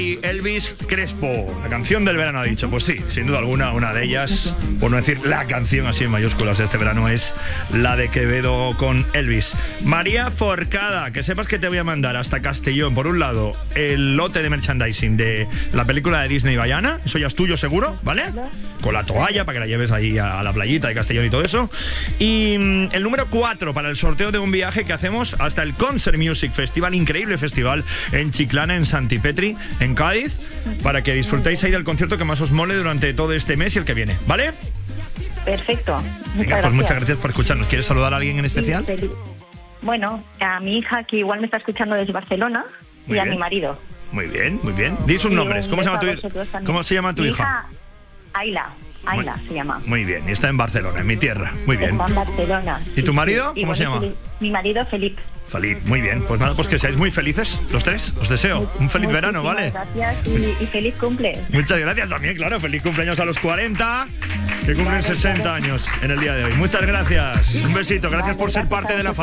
Y Elvis Crespo, la canción del verano, ha dicho. Pues sí, sin duda alguna, una de ellas, por no decir la canción así en mayúsculas de este verano, es la de Quevedo con Elvis. María Forcada, que sepas que te voy a mandar hasta Castellón, por un lado, el lote de merchandising de la película de Disney Vaiana, eso ya es tuyo seguro, ¿vale? Con la toalla, para que la lleves ahí a la playita de Castellón y todo eso. Y el número 4 para el sorteo de un viaje que hacemos hasta el Concert Music Festival, increíble festival en Chiclana, en Santipetri, en Cádiz, para que disfrutéis ahí del concierto que más os mole durante todo este mes y el que viene, ¿vale? Perfecto. Venga, pues muchas gracias por escucharnos. ¿Quieres saludar a alguien en especial? Sí, bueno, a mi hija, que igual me está escuchando desde Barcelona, Muy y a bien. mi marido. Muy bien, muy bien. Di sus nombres. ¿Cómo se llama tu hija? Ayla se llama. Muy bien, y está en Barcelona, en mi tierra. Muy bien. Está en Barcelona. ¿Y tu marido? ¿Cómo se llama? Mi marido, Felipe. Feliz, muy bien. Pues nada, pues que seáis muy felices los tres. Os deseo un feliz verano, ¿vale? Gracias y feliz cumple. Muchas gracias también, claro. Feliz cumpleaños a los 40, que cumplen 60 años en el día de hoy. Muchas gracias. Un besito. Gracias por ser parte de la familia.